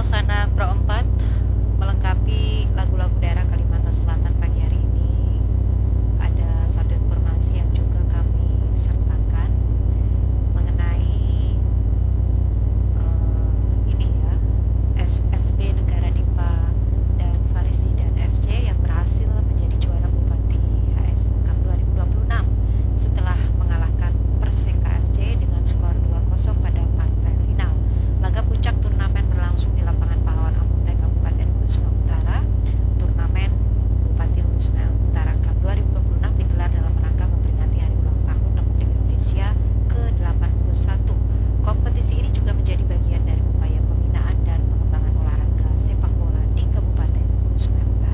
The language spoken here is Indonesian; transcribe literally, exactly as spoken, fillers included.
Laksana Pro empat melengkapi lagu-lagu daerah Kalimantan Selatan pagi hari